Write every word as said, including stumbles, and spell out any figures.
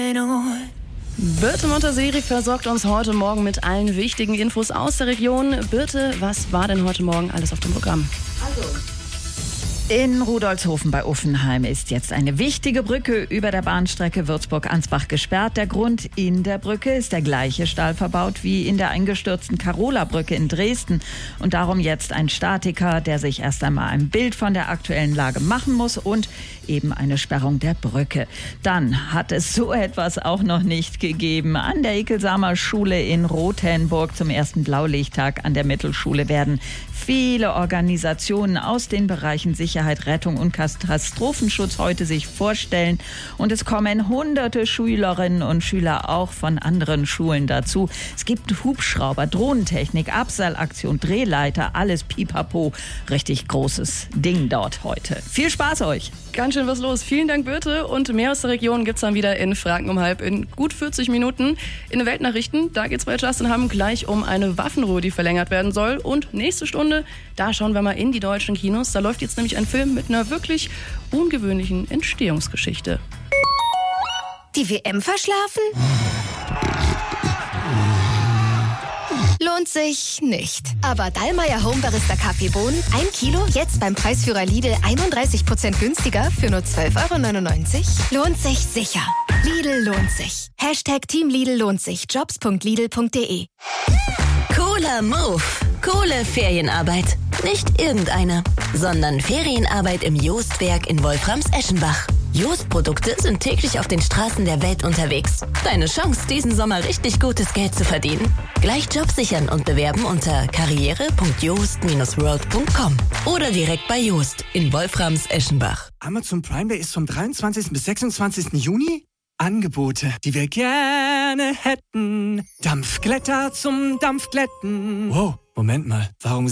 Birte Montazeri versorgt uns heute Morgen mit allen wichtigen Infos aus der Region. Birte, was war denn heute Morgen alles auf dem Programm? Also. In Rudolzhofen bei Uffenheim ist jetzt eine wichtige Brücke über der Bahnstrecke Würzburg-Ansbach gesperrt. Der Grund: in der Brücke ist der gleiche Stahl verbaut wie in der eingestürzten Carola-Brücke in Dresden. Und darum jetzt ein Statiker, der sich erst einmal ein Bild von der aktuellen Lage machen muss und eben eine Sperrung der Brücke. Dann hat es so etwas auch noch nicht gegeben. An der Ikelsamer Schule in Rothenburg zum ersten Blaulichttag an der Mittelschule werden viele Organisationen aus den Bereichen Sicherheit, Rettung und Katastrophenschutz heute sich vorstellen. Und es kommen hunderte Schülerinnen und Schüler auch von anderen Schulen dazu. Es gibt Hubschrauber, Drohnentechnik, Abseilaktion, Drehleiter, alles pipapo. Richtig großes Ding dort heute. Viel Spaß euch! Ganz schön was los. Vielen Dank, Birte. Und mehr aus der Region gibt's dann wieder in Franken um halb in gut vierzig Minuten. In den Weltnachrichten, da geht's bei Justin Hamm gleich um eine Waffenruhe, die verlängert werden soll. Und nächste Stunde, da schauen wir mal in die deutschen Kinos. Da läuft jetzt nämlich ein Film mit einer wirklich ungewöhnlichen Entstehungsgeschichte. Die W M verschlafen? Lohnt sich nicht. Aber Dallmayr Home Barista Kaffeebohnen, ein Kilo, jetzt beim Preisführer Lidl einunddreißig Prozent günstiger für nur zwölf Euro neunundneunzig. Lohnt sich sicher. Lidl lohnt sich. Hashtag Team Lidl lohnt sich. Jobs punkt lidl punkt de. Cooler Move. Coole Ferienarbeit. Nicht irgendeine, sondern Ferienarbeit im Joostwerk in Wolframs-Eschenbach. Jost-Produkte sind täglich auf den Straßen der Welt unterwegs. Deine Chance, diesen Sommer richtig gutes Geld zu verdienen. Gleich Job sichern und bewerben unter karriere punkt joost Bindestrich world punkt com oder direkt bei Joost in Wolframs-Eschenbach. Amazon Prime Day ist vom dreiundzwanzigsten bis sechsundzwanzigsten Juni. Angebote, die wir gerne hätten. Dampfglätter zum Dampfglätten. Wow, Moment mal, warum